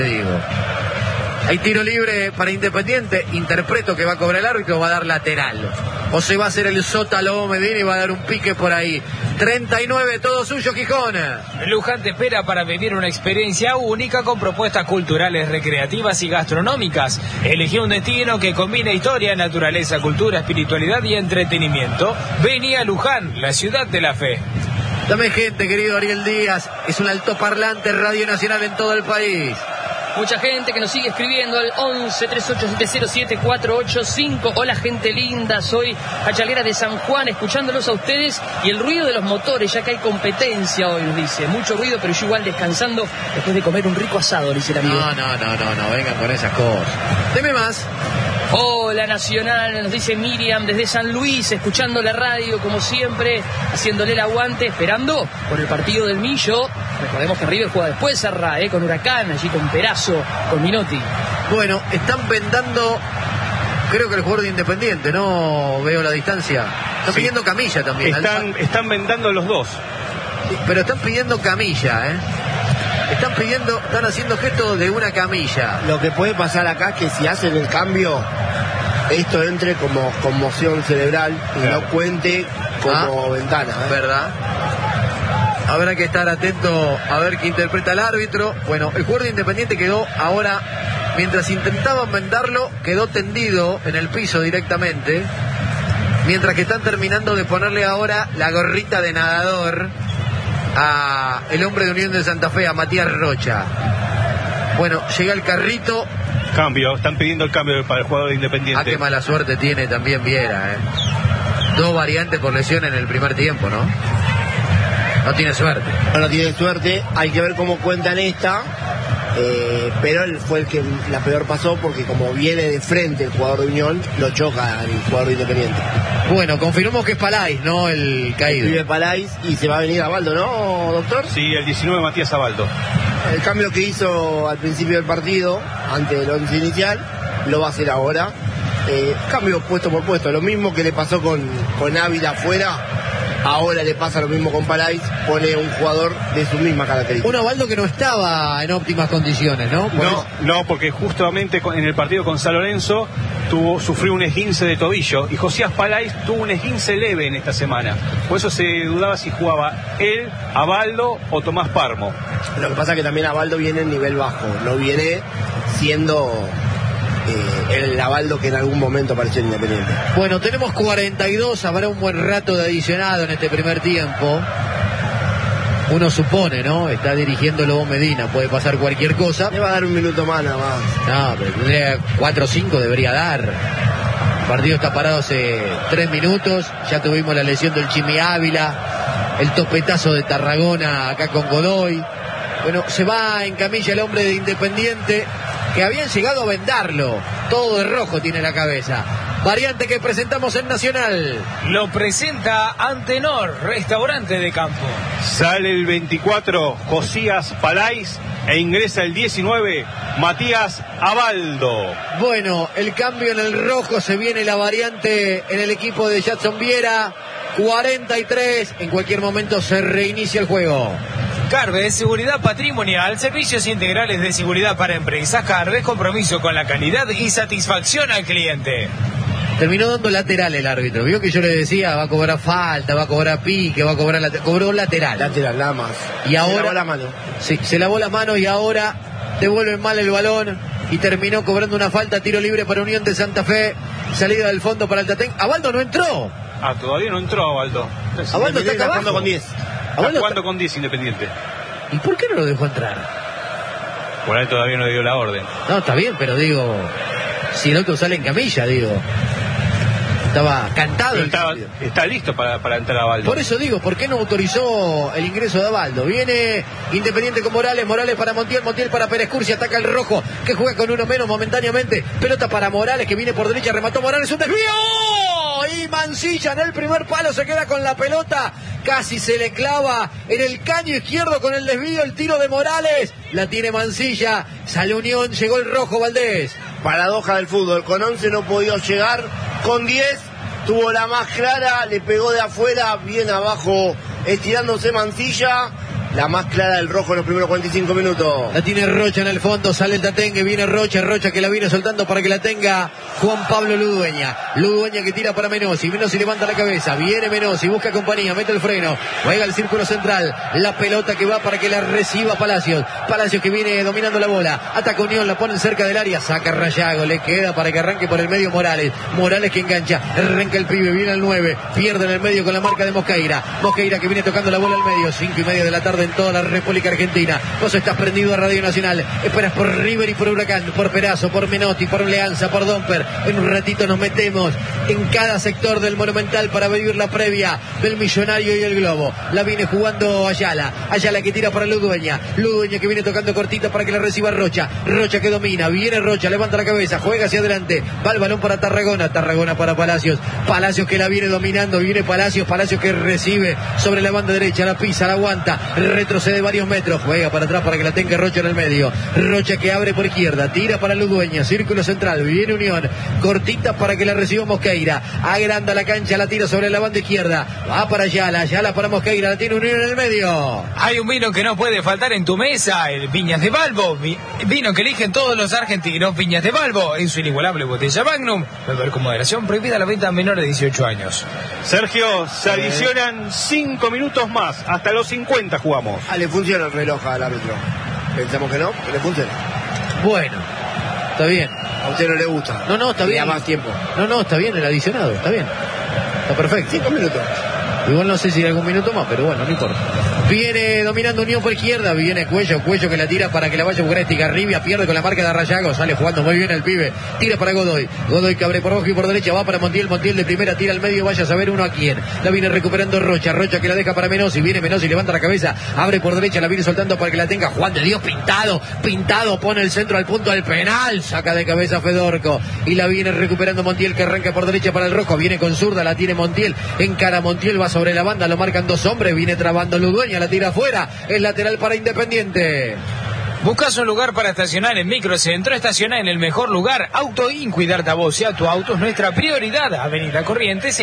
digo. Hay tiro libre para Independiente. Interpreto que va a cobrar el árbitro, va a dar lateral. O se va a hacer el Sótalo Medina y va a dar un pique por ahí. 39, todo suyo, Gijón. Luján te espera para vivir una experiencia única con propuestas culturales, recreativas y gastronómicas. Elegí un destino que combina historia, naturaleza, cultura, espiritualidad y entretenimiento. Vení a Luján, la ciudad de la fe. Dame gente, querido Ariel Díaz. Es un altoparlante Radio Nacional en todo el país. Mucha gente que nos sigue escribiendo al 11 3870 485. Hola, gente linda, soy Chalera de San Juan, escuchándolos a ustedes y el ruido de los motores, ya que hay competencia hoy, nos dice. Mucho ruido, pero yo igual descansando después de comer un rico asado, dice el amigo. No, vengan con esas cosas. Deme más. Hola, Nacional, nos dice Miriam desde San Luis, escuchando la radio como siempre, haciéndole el aguante, esperando por el partido del Millo. Recordemos que River juega después, Serra, con Huracán, allí con Perazo, con Minotti. Bueno, están vendando, creo que el jugador de Independiente, no veo la distancia. Están pidiendo camilla también. Están vendando los dos. Sí, pero están pidiendo camilla, están haciendo gesto de una camilla. Lo que puede pasar acá es que si hacen el cambio, esto entre como conmoción cerebral y no cuente como ventana. ¿Verdad? Habrá que estar atento a ver qué interpreta el árbitro. Bueno, el jugador de Independiente quedó ahora, mientras intentaban vendarlo, quedó tendido en el piso directamente. Mientras que están terminando de ponerle ahora la gorrita de nadador a el hombre de Unión de Santa Fe, a Matías Rocha. Bueno, llega el carrito. Cambio, están pidiendo el cambio para el jugador de Independiente. Qué mala suerte tiene también Viera, 2 variantes por lesión en el primer tiempo, ¿no? No tiene suerte. No tiene suerte, hay que ver cómo cuentan esta. Pero él fue el que la peor pasó, porque como viene de frente el jugador de Unión, lo choca el jugador de Independiente. Bueno, confirmamos que es Palais, ¿no? El caído. Vive Palais y se va a venir Abaldo, ¿no, doctor? Sí, el 19 Matías Abaldo. El cambio que hizo al principio del partido, antes del 11 inicial, lo va a hacer ahora. Cambio puesto por puesto, lo mismo que le pasó con Ávila afuera. Ahora le pasa lo mismo con Palais, pone un jugador de su misma característica. Un Abaldo que no estaba en óptimas condiciones, ¿no? No, porque justamente en el partido con San Lorenzo sufrió un esguince de tobillo, y Josías Palais tuvo un esguince leve en esta semana. Por eso se dudaba si jugaba él, Abaldo o Tomás Parmo. Lo que pasa es que también Abaldo viene en nivel bajo, no viene siendo el Abaldo que en algún momento apareció en Independiente. Bueno, tenemos 42, habrá un buen rato de adicionado en este primer tiempo. Uno supone, ¿no? Está dirigiendo Lobo Medina, puede pasar cualquier cosa. Le va a dar un minuto más nada más. No, pero tendría 4 o 5 debería dar. El partido está parado hace 3 minutos, ya tuvimos la lesión del Chimi Ávila, el topetazo de Tarragona acá con Godoy. Bueno, se va en camilla el hombre de Independiente, que habían llegado a vendarlo. Todo de rojo tiene la cabeza. Variante que presentamos en Nacional. Lo presenta Antenor, restaurante de campo. Sale el 24, Josías Palais, e ingresa el 19, Matías Abaldo. Bueno, el cambio en el rojo, se viene la variante en el equipo de Jadson Viera. 43, en cualquier momento se reinicia el juego. Carves, seguridad patrimonial, servicios integrales de seguridad para empresas. Carves, compromiso con la calidad y satisfacción al cliente. Terminó dando lateral el árbitro. Vio que yo le decía, va a cobrar falta, va a cobrar pique, va a cobrar cobró lateral. Lateral, nada más. Y ahora se lavó la mano. Sí, se lavó la mano y ahora devuelven mal el balón y terminó cobrando una falta, tiro libre para Unión de Santa Fe, salida del fondo para el Tatén. Abaldo no entró. Todavía no entró Abaldo. Abaldo está jugando con 10. Está jugando con 10 Independiente. ¿Y por qué no lo dejó entrar? Por ahí todavía no dio la orden. No, está bien, pero digo, si el otro sale en camilla, digo. Estaba cantado. Está listo para entrar a Abaldo. Por eso digo, ¿por qué no autorizó el ingreso de Abaldo? Viene Independiente con Morales para Montiel para Pérez Cursi, ataca el rojo, que juega con uno menos momentáneamente. Pelota para Morales, que viene por derecha, remató Morales, un desvío. Y Mancilla en el primer palo se queda con la pelota. Casi se le clava en el caño izquierdo con el desvío, el tiro de Morales. La tiene Mancilla, sale Unión, llegó el rojo Valdés. Paradoja del fútbol, con 11 no pudo llegar, con 10 tuvo la más clara, le pegó de afuera, bien abajo, estirándose Mancilla, la más clara del rojo en los primeros 45 minutos. La tiene Rocha en el fondo, sale el tatengue, viene Rocha que la viene soltando para que la tenga Juan Pablo Ludueña. Ludueña que tira para Menossi levanta la cabeza, viene Menossi, busca compañía, mete el freno, juega el círculo central, la pelota que va para que la reciba Palacios que viene dominando la bola, ataca Unión, la pone cerca del área, saca Rayago, le queda para que arranque por el medio Morales que engancha, arranca el pibe, viene al 9, pierde en el medio con la marca de Mosqueira que viene tocando la bola al medio, 5:30 de la tarde en toda la República Argentina. Vos estás prendido a Radio Nacional, esperas por River y por Huracán, por Perazo, por Menotti, por Leanza, por Domper. En un ratito nos metemos en cada sector del Monumental para vivir la previa del Millonario y el Globo. La viene jugando Ayala que tira para Ludueña que viene tocando cortita para que la reciba Rocha que domina, viene Rocha, levanta la cabeza, juega hacia adelante, va el balón para Tarragona para Palacios que la viene dominando, viene Palacios que recibe sobre la banda derecha, la pisa, la aguanta, retrocede varios metros, juega para atrás para que la tenga Rocha en el medio, Rocha que abre por izquierda, tira para Ludueña, círculo central, viene Unión, cortita para que la reciba Mosqueira, agranda la cancha, la tira sobre la banda izquierda, va para Ayala para Mosqueira, la tiene Unión en el medio. Hay un vino que no puede faltar en tu mesa, el Viñas de Balbo, vino que eligen todos los argentinos. Viñas de Balbo, en su inigualable botella Magnum, beber con moderación, prohibida la venta a menores de 18 años. Sergio, se adicionan 5 minutos más, hasta los 50 jugamos. Le funciona el reloj al árbitro. Pensamos que no, que le funciona. Bueno, está bien. A usted no le gusta. No, está bien. Le da más tiempo. No, está bien el adicionado, está bien. Está perfecto. 5 minutos. Igual no sé si hay algún minuto más, pero bueno, no importa. Viene dominando Unión por izquierda, viene Cuello que la tira para que la vaya a buscar Estigarribia, pierde con la marca de Arrayago, sale jugando muy bien el pibe, tira para Godoy que abre por abajo y por derecha, va para Montiel de primera, tira al medio, vaya a saber uno a quién. La viene recuperando Rocha que la deja para Menossi, viene Menossi, levanta la cabeza, abre por derecha, la viene soltando para que la tenga Juan de Dios pintado, pone el centro al punto del penal, saca de cabeza Fedorco y la viene recuperando Montiel que arranca por derecha para el rojo, viene con zurda, la tiene Montiel, encara Montiel, va sobre la banda, lo marcan dos hombres, viene trabando Ludueña, la tira afuera, es lateral para Independiente. ¿Buscas un lugar para estacionar en Microcentro? Estaciona en el mejor lugar. Autoin, cuidarte a vos y a tu auto es nuestra prioridad. Avenida Corrientes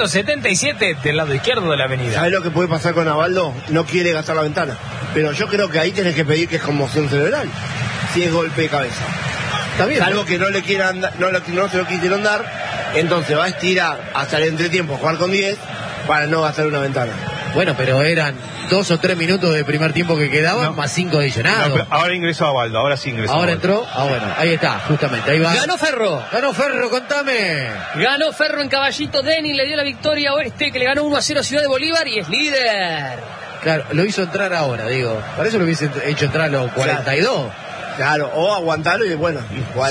677, del lado izquierdo de la avenida. ¿Sabes lo que puede pasar con Avaldo? No quiere gastar la ventana. Pero yo creo que ahí tenés que pedir que es conmoción cerebral. Si es golpe de cabeza. Está bien. Algo que no le quieran, no se lo quisieron dar. Entonces va a estirar hasta el entretiempo, jugar con 10, para no gastar una ventana. Bueno, pero eran 2 o 3 minutos de primer tiempo que quedaban, más 5 adicionados. No, ahora ingresó a Baldo, ahora sí ingresó. Ahora entró, bueno, ahí está, justamente, ahí va. Ganó Ferro, contame. Ganó Ferro en Caballito, Denis le dio la victoria a Oeste, que le ganó 1-0 a Ciudad de Bolívar y es líder. Claro, lo hizo entrar ahora, digo. Para eso lo hubiese hecho entrar a los 42. Claro, o aguantarlo y bueno, igual.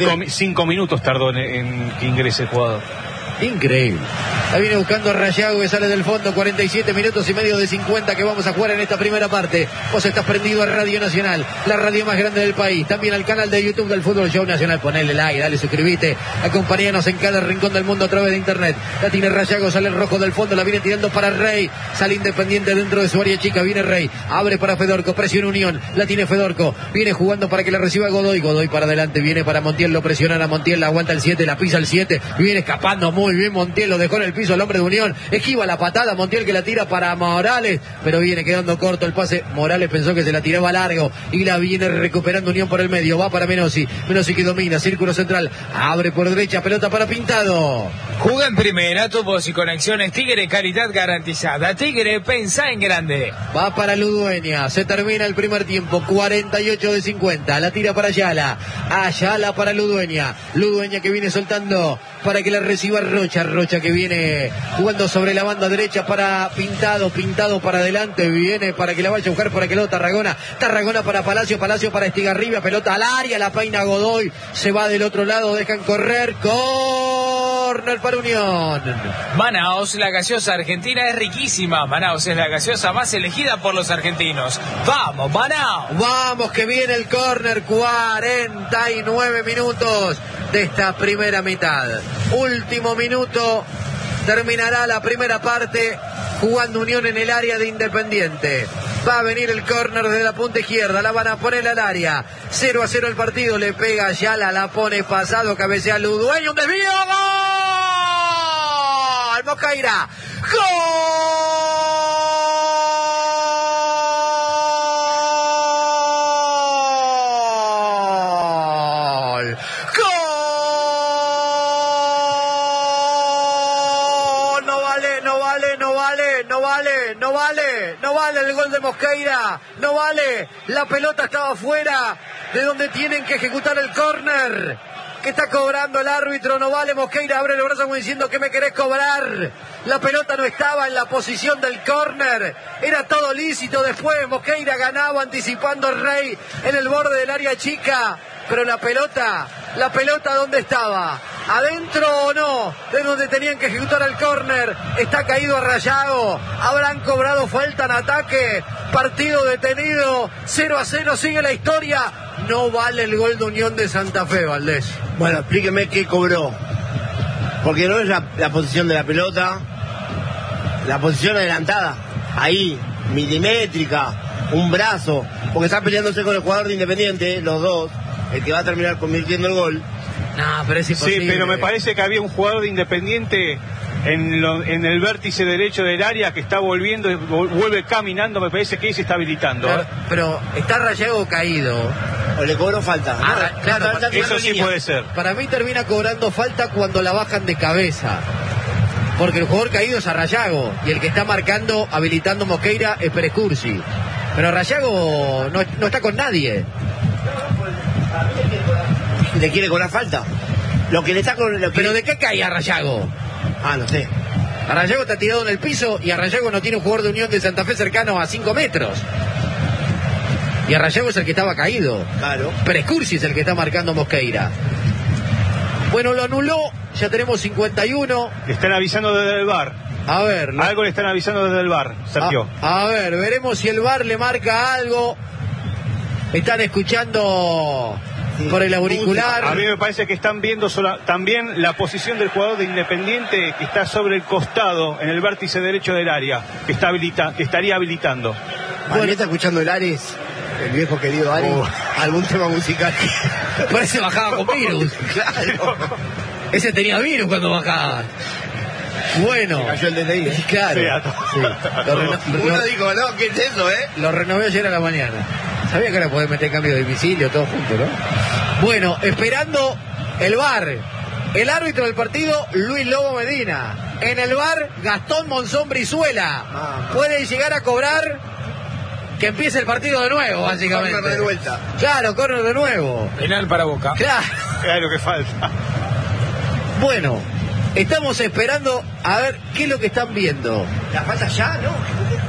5 minutos tardó en que ingrese el jugador. Increíble. La viene buscando a Rayago que sale del fondo, 47 minutos y medio de 50 que vamos a jugar en esta primera parte. Vos estás prendido a Radio Nacional, la radio más grande del país. También al canal de YouTube del Fútbol Show Nacional. Ponele like, dale, suscribite. Acompañanos en cada rincón del mundo a través de internet. La tiene Rayago, sale el rojo del fondo, la viene tirando para Rey. Sale Independiente dentro de su área chica, viene Rey. Abre para Fedorco, presiona Unión. La tiene Fedorco, viene jugando para que la reciba Godoy. Godoy para adelante, viene para Montiel, lo presionan a Montiel, la aguanta el 7, la pisa el 7. Viene escapando muy bien Montiel, lo dejó en el piso el hombre de Unión. Esquiva la patada, Montiel que la tira para Morales, pero viene quedando corto el pase. Morales pensó que se la tiraba largo y la viene recuperando Unión por el medio. Va para Menossi que domina, círculo central, abre por derecha, pelota para Pintado. Juega en primera, tu voz y conexiones Tigre, calidad garantizada. Tigre, pensá en grande. Va para Ludueña, se termina el primer tiempo, 48 de 50, la tira para Ayala para Ludueña que viene soltando para que la reciba Rocha que viene jugando sobre la banda derecha para Pintado para adelante, viene para que la vaya a buscar por aquel lado Tarragona para Palacio para Estigarribia, pelota al área, la peina Godoy, se va del otro lado, dejan correr, córner para Unión. Manaos, la gaseosa argentina es riquísima. Manaos es la gaseosa más elegida por los argentinos. ¡Vamos, Manaos! Vamos, que viene el córner, 49 minutos de esta primera mitad. Último minuto, terminará la primera parte jugando Unión en el área de Independiente. Va a venir el córner desde la punta izquierda, la van a poner al área. 0-0 el partido, le pega Ayala, la pone pasado, cabecea Ludueña, un desvío, ¡gol! Mosqueira, ¡gol! ¡Gol! No vale, no vale, no vale, no vale, no vale, no vale el gol de Mosqueira, no vale. La pelota estaba fuera de donde tienen que ejecutar el córner que está cobrando el árbitro. No vale. Mosqueira abre el brazo como diciendo: ¿qué me querés cobrar? La pelota no estaba en la posición del córner, era todo lícito. Después Mosqueira ganaba anticipando el Rey en el borde del área chica, pero la pelota ¿dónde estaba? ¿Adentro o no? De donde tenían que ejecutar el córner. Está caído Arrayago. Habrán cobrado falta en ataque. Partido detenido. 0-0 sigue la historia. No vale el gol de Unión de Santa Fe, Valdés. Bueno, explíqueme qué cobró. Porque no es la posición de la pelota, la posición adelantada. Ahí, milimétrica, un brazo. Porque están peleándose con el jugador de Independiente, los dos. El que va a terminar convirtiendo el gol. No, pero es imposible. Sí, pero me parece que había un jugador de Independiente en el vértice derecho del área que está volviendo, vuelve caminando, me parece que ahí se está habilitando. Claro, pero está Rayago caído. O le cobró falta. Claro, eso sí puede ser. Para mí termina cobrando falta cuando la bajan de cabeza. Porque el jugador caído es Arrayago y el que está marcando, habilitando Mosqueira, es Pérez Cursi. Pero Arrayago no está con nadie. ¿Le quiere cobrar falta? ¿Pero de qué cae Arrayago? No sé. Arrayago está tirado en el piso y Arrayago no tiene un jugador de Unión de Santa Fe cercano a 5 metros. Y Arrayago es el que estaba caído. Claro. Pérez Cursi es el que está marcando Mosqueira. Bueno, lo anuló, ya tenemos 51. Le están avisando desde el VAR. A ver. Algo le están avisando desde el VAR, Sergio. A ver, veremos si el VAR le marca algo. Están escuchando por el auricular. A mí me parece que están viendo también la posición del jugador de Independiente que está sobre el costado, en el vértice derecho del área, que estaría habilitando. Bueno, está escuchando el Ares, el viejo querido Ares, algún tema musical. Parece bajaba con virus. Claro. Ese tenía virus cuando bajaba. Bueno. Se cayó el DTI. Claro. Sí. Uno dijo, no, ¿qué es eso, Lo renové ayer a la mañana. Sabía que ahora podés meter cambio de domicilio, todo junto, ¿no? Bueno, esperando el VAR. El árbitro del partido, Luis Lobo Medina. En el VAR, Gastón Monzón Brizuela. Puede llegar a cobrar que empiece el partido de nuevo, básicamente. Córner de vuelta. Claro, córner de nuevo. Penal para Boca. Claro que falta. Bueno, estamos esperando a ver qué es lo que están viendo. ¿La falta ya? No.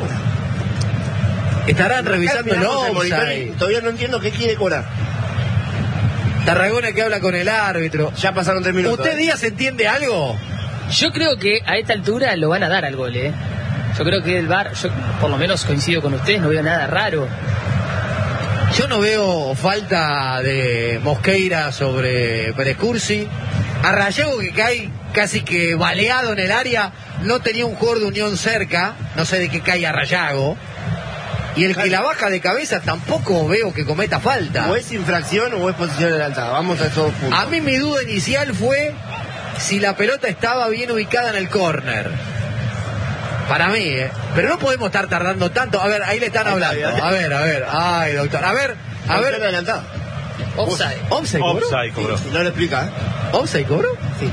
Estarán revisando el offside. Todavía no entiendo qué quiere cobrar. Tarragona que habla con el árbitro. Ya pasaron 3 minutos. ¿Usted, Díaz, entiende algo? Yo creo que a esta altura lo van a dar al gol, Yo creo que el VAR, yo por lo menos coincido con ustedes, no veo nada raro. Yo no veo falta de Mosqueira sobre Pérez Cursi. Arrayago que cae casi que baleado en el área, no tenía un jugador de Unión cerca, no sé de qué cae Arrayago. Y el que la baja de cabeza tampoco veo que cometa falta. O es infracción o es posición adelantada. Vamos a esos dos puntos. A mí mi duda inicial fue si la pelota estaba bien ubicada en el córner. Para mí, Pero no podemos estar tardando tanto. A ver, ahí le están hablando. A ver. Ay, doctor. A ver. Adelantada. Offside. ¿Offside cobró? Offside cobró. No lo explica, ¿Offside cobró? Sí.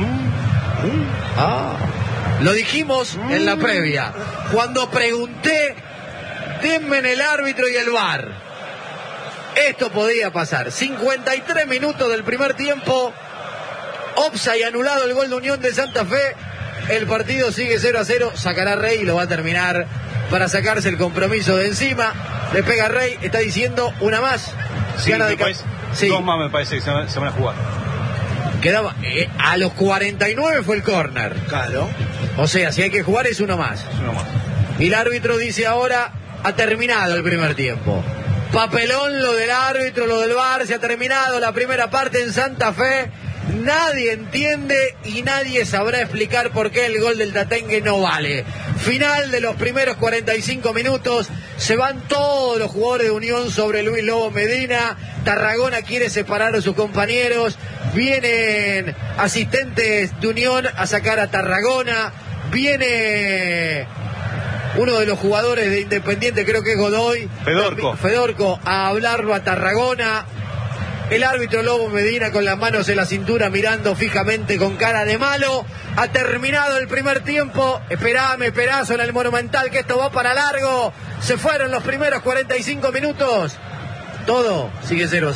Lo dijimos en la previa. Cuando pregunté, denme en el árbitro y el VAR. Esto podía pasar. 53 minutos del primer tiempo. Offside anulado el gol de Unión de Santa Fe. El partido sigue 0-0. Sacará Rey y lo va a terminar para sacarse el compromiso de encima. Le pega Rey. Está diciendo una más. Sí, Gana de sí. 2 más me parece que se van a jugar. Quedaba a los 49 fue el córner. Claro. O sea, si hay que jugar es uno más. Es uno más. Y el árbitro dice ahora, ha terminado el primer tiempo. Papelón lo del árbitro, lo del VAR, se ha terminado la primera parte en Santa Fe. Nadie entiende y nadie sabrá explicar por qué el gol del Tatengue no vale. Final de los primeros 45 minutos. Se van todos los jugadores de Unión sobre Luis Lobo Medina. Tarragona quiere separar a sus compañeros. Vienen asistentes de Unión a sacar a Tarragona. Viene uno de los jugadores de Independiente, creo que es Godoy. Fedorco, a hablarlo a Tarragona. El árbitro Lobo Medina con las manos en la cintura mirando fijamente con cara de malo. Ha terminado el primer tiempo. Esperame, Perazo, en el Monumental, que esto va para largo. Se fueron los primeros 45 minutos. Todo sigue 0-0.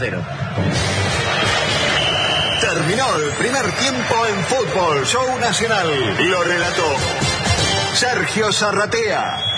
Terminó el primer tiempo en Fútbol Show Nacional. Lo relató Sergio Zarratea.